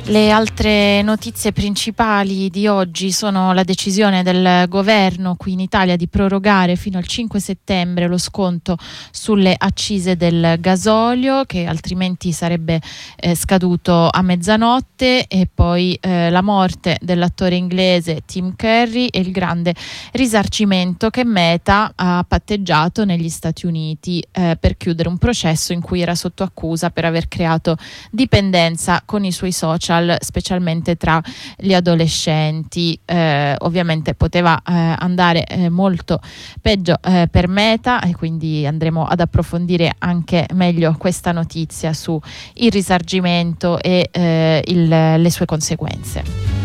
Le altre notizie principali di oggi sono la decisione del governo qui in Italia di prorogare fino al 5 settembre lo sconto sulle accise del gasolio, che altrimenti sarebbe scaduto a mezzanotte, e poi la morte dell'attore inglese Tim Curry e il grande risarcimento che Meta ha patteggiato negli Stati Uniti per chiudere un processo in cui era sotto accusa per aver creato dipendenza con i suoi social, specialmente tra gli adolescenti. Ovviamente poteva andare molto peggio per Meta, e quindi andremo ad approfondire anche meglio questa notizia su il risarcimento e le sue conseguenze.